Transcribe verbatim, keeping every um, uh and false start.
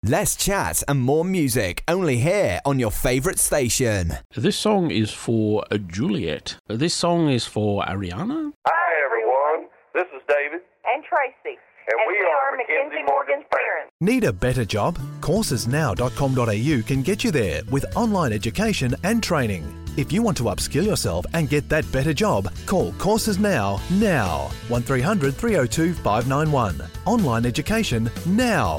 Less chat and more music, only here on your favourite station. This song is for uh, Juliet. This song is for Ariana. Hi, everyone. This is David. And Tracy. And, and we, we are are Mackenzie Mackenzie Morgan's Morgan's parents. Need a better job? courses now dot com dot a u can get you there with online education and training. If you want to upskill yourself and get that better job, call Courses Now, now. one three hundred three oh two five nine one. Online education now.